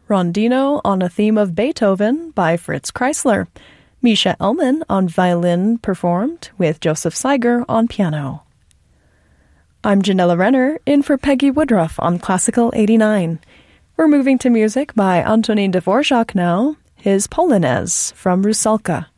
Rondino on a theme of Beethoven by Fritz Kreisler. Misha Elman on violin performed with Joseph Siger on piano. I'm Janella Renner, in for Peggy Woodruff on Classical 89. We're moving to music by Antonin Dvorak now, his Polonaise from Rusalka.